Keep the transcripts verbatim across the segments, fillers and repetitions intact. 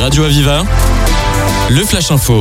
Radio Aviva, le Flash Info.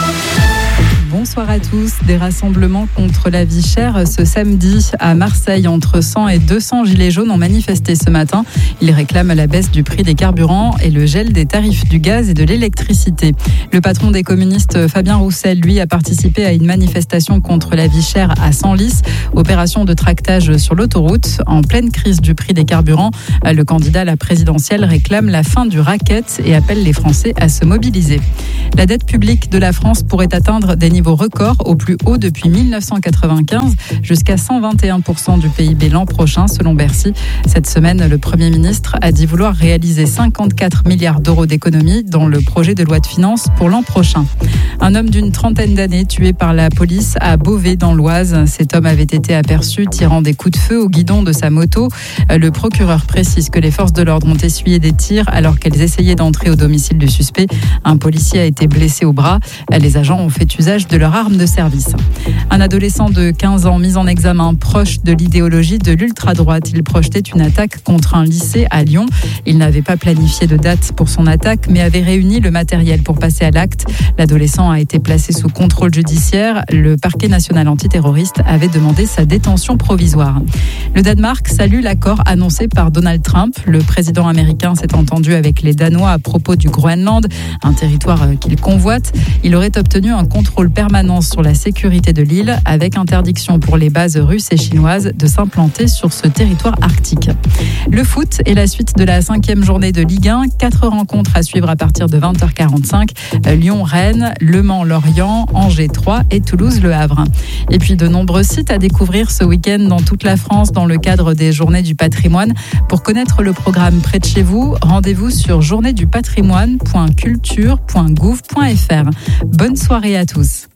Bonsoir à tous. Des rassemblements contre la vie chère ce samedi à Marseille. Entre cent et deux cents gilets jaunes ont manifesté ce matin. Ils réclament la baisse du prix des carburants et le gel des tarifs du gaz et de l'électricité. Le patron des communistes, Fabien Roussel, lui, a participé à une manifestation contre la vie chère à Senlis. Opération de tractage sur l'autoroute. En pleine crise du prix des carburants, le candidat à la présidentielle réclame la fin du racket et appelle les Français à se mobiliser. La dette publique de la France pourrait atteindre des niveaux record au plus haut depuis mille neuf cent quatre-vingt-quinze, jusqu'à cent vingt et un pour cent du P I B l'an prochain selon Bercy. Cette semaine, le Premier ministre a dit vouloir réaliser cinquante-quatre milliards d'euros d'économies dans le projet de loi de finances pour l'an prochain. Un homme d'une trentaine d'années tué par la police à Beauvais dans l'Oise. Cet homme avait été aperçu tirant des coups de feu au guidon de sa moto. Le procureur précise que les forces de l'ordre ont essuyé des tirs alors qu'elles essayaient d'entrer au domicile du suspect. Un policier a été blessé au bras. Les agents ont fait usage de leur arme de service. Un adolescent de quinze ans mis en examen proche de l'idéologie de l'ultra-droite. Il projetait une attaque contre un lycée à Lyon. Il n'avait pas planifié de date pour son attaque, mais avait réuni le matériel pour passer à l'acte. L'adolescent a été placé sous contrôle judiciaire. Le parquet national antiterroriste avait demandé sa détention provisoire. Le Danemark salue l'accord annoncé par Donald Trump. Le président américain s'est entendu avec les Danois à propos du Groenland, un territoire qu'il convoite. Il aurait obtenu un contrôle permanent sur la sécurité de l'île, avec interdiction pour les bases russes et chinoises de s'implanter sur ce territoire arctique. Le foot est la suite de la cinquième journée de Ligue un. Quatre rencontres à suivre à partir de vingt heures quarante-cinq. Lyon-Rennes, Le Mans-Lorient, Angers-Troyes et Toulouse-Le Havre. Et puis de nombreux sites à découvrir ce week-end dans toute la France dans le cadre des Journées du patrimoine. Pour connaître le programme près de chez vous, rendez-vous sur journée du patrimoine point culture point gouv point f r. Bonne soirée à tous.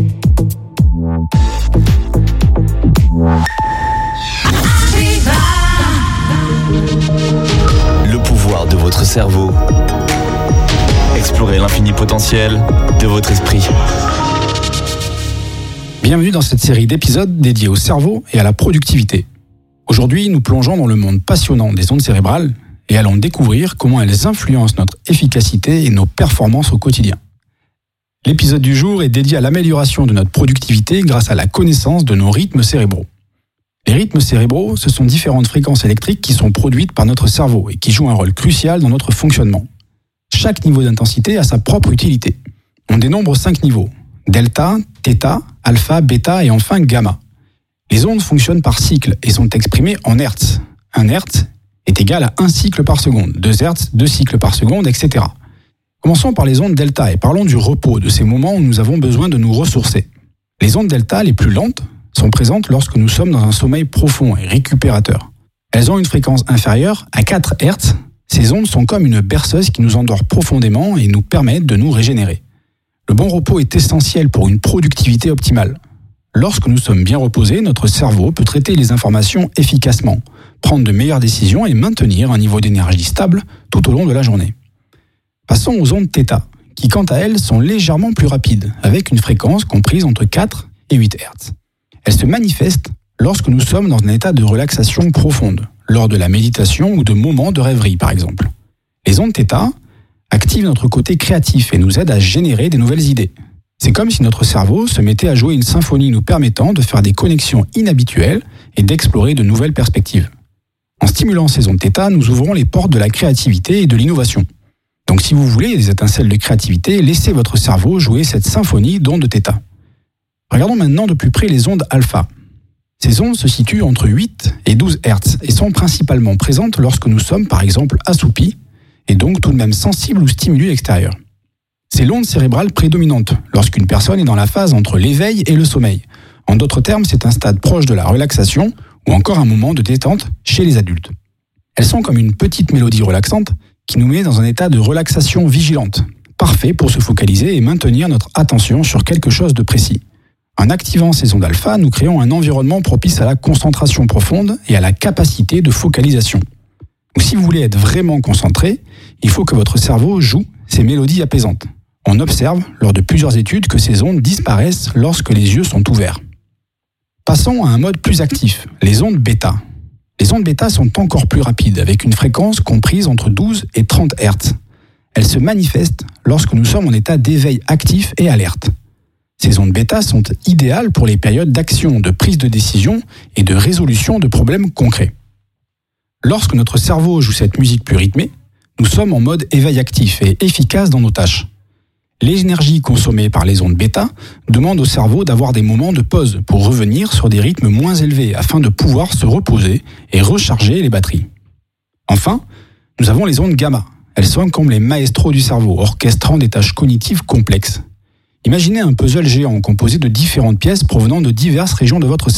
Le pouvoir de votre cerveau. Explorez l'infini potentiel de votre esprit. Bienvenue dans cette série d'épisodes dédiés au cerveau et à la productivité. Aujourd'hui, nous plongeons dans le monde passionnant des ondes cérébrales et allons découvrir comment elles influencent notre efficacité et nos performances au quotidien. L'épisode du jour est dédié à l'amélioration de notre productivité grâce à la connaissance de nos rythmes cérébraux. Les rythmes cérébraux, ce sont différentes fréquences électriques qui sont produites par notre cerveau et qui jouent un rôle crucial dans notre fonctionnement. Chaque niveau d'intensité a sa propre utilité. On dénombre cinq niveaux: delta, theta, alpha, bêta et enfin gamma. Les ondes fonctionnent par cycle et sont exprimées en hertz. Un hertz est égal à un cycle par seconde, deux hertz, deux cycles par seconde, et cetera. Commençons par les ondes delta et parlons du repos, de ces moments où nous avons besoin de nous ressourcer. Les ondes delta les plus lentes sont présentes lorsque nous sommes dans un sommeil profond et récupérateur. Elles ont une fréquence inférieure à quatre hertz. Ces ondes sont comme une berceuse qui nous endort profondément et nous permettent de nous régénérer. Le bon repos est essentiel pour une productivité optimale. Lorsque nous sommes bien reposés, notre cerveau peut traiter les informations efficacement, prendre de meilleures décisions et maintenir un niveau d'énergie stable tout au long de la journée. Passons aux ondes θ, qui quant à elles sont légèrement plus rapides, avec une fréquence comprise entre quatre et huit hertz. Elles se manifestent lorsque nous sommes dans un état de relaxation profonde, lors de la méditation ou de moments de rêverie par exemple. Les ondes θ activent notre côté créatif et nous aident à générer des nouvelles idées. C'est comme si notre cerveau se mettait à jouer une symphonie nous permettant de faire des connexions inhabituelles et d'explorer de nouvelles perspectives. En stimulant ces ondes θ, nous ouvrons les portes de la créativité et de l'innovation. Donc si vous voulez des étincelles de créativité, laissez votre cerveau jouer cette symphonie d'ondes θ. Regardons maintenant de plus près les ondes alpha. Ces ondes se situent entre huit et douze hertz et sont principalement présentes lorsque nous sommes par exemple assoupis et donc tout de même sensibles aux stimuli extérieurs. C'est l'onde cérébrale prédominante lorsqu'une personne est dans la phase entre l'éveil et le sommeil. En d'autres termes, c'est un stade proche de la relaxation ou encore un moment de détente chez les adultes. Elles sont comme une petite mélodie relaxante qui nous met dans un état de relaxation vigilante, parfait pour se focaliser et maintenir notre attention sur quelque chose de précis. En activant ces ondes alpha, nous créons un environnement propice à la concentration profonde et à la capacité de focalisation. Donc, si vous voulez être vraiment concentré, il faut que votre cerveau joue ces mélodies apaisantes. On observe, lors de plusieurs études, que ces ondes disparaissent lorsque les yeux sont ouverts. Passons à un mode plus actif, les ondes bêta. Les ondes bêta sont encore plus rapides, avec une fréquence comprise entre douze et trente hertz. elles se manifestent lorsque nous sommes en état d'éveil actif et alerte. Ces ondes bêta sont idéales pour les périodes d'action, de prise de décision et de résolution de problèmes concrets. Lorsque notre cerveau joue cette musique plus rythmée, nous sommes en mode éveil actif et efficace dans nos tâches. L'énergie consommée par les ondes bêta demande au cerveau d'avoir des moments de pause pour revenir sur des rythmes moins élevés afin de pouvoir se reposer et recharger les batteries. Enfin, nous avons les ondes gamma. Elles sont comme les maestros du cerveau, orchestrant des tâches cognitives complexes. Imaginez un puzzle géant composé de différentes pièces provenant de diverses régions de votre cerveau.